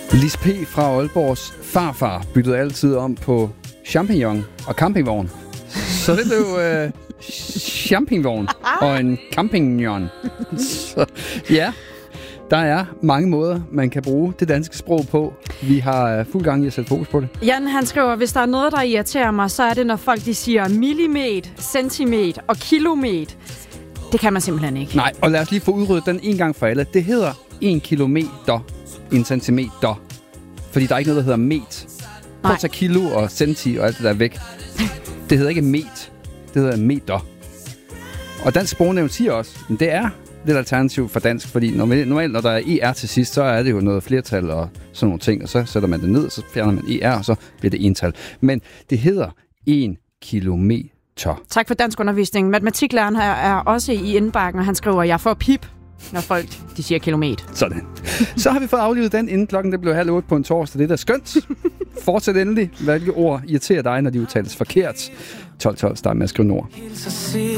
Lis P. fra Aalborgs farfar byttede altid om på champignon og campingvogn. Så det blev champingvogn og en campignon. Så ja, der er mange måder, man kan bruge det danske sprog på. Vi har fuld gang i at sætte fokus på det. Jan, han skriver, hvis der er noget, der irriterer mig, så er det, når folk de siger millimeter, centimeter og kilometer. Det kan man simpelthen ikke. Nej, og lad os lige få udryddet den en gang for alle. Det hedder 1 kilometer, 1 centimeter. Fordi der er ikke noget, der hedder met. Prøv at tage kilo og centi og alt det der væk. Det hedder ikke met. Det hedder meter. Og Dansk Sprognævn siger også, at det er lidt alternativ for dansk, fordi normalt, når der er ER til sidst, så er det jo noget flertal og sådan nogle ting, og så sætter man det ned, og så fjerner man ER, og så bliver det ental. Men det hedder 1 kilometer. Tak for dansk undervisning. Matematiklæreren her er også i indbakken, og han skriver, jeg får pip, når folk de siger kilometer. Sådan. Så har vi fået aflivet den, inden klokken det blev 7:30 på en torsdag. Det er da skønt. Fortsæt endelig. Hvilke ord irriterer dig, når de udtales forkert? 12:12, start med at skrive ord.